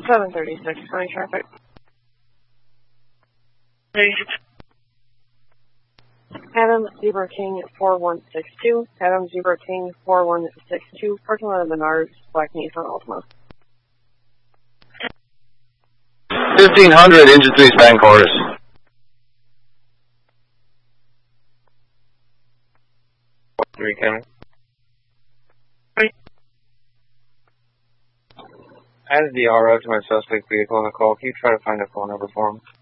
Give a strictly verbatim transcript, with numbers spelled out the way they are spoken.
seven thirty-six, running traffic. Adam Zebra King four one six two, Adam Zebra King four one six two, parking lot of Menards, Black Nissan Altima. fifteen hundred, engine three, span quarters. Three coming. Added the R O to my suspect vehicle on the call. Can you try to find a phone number for him?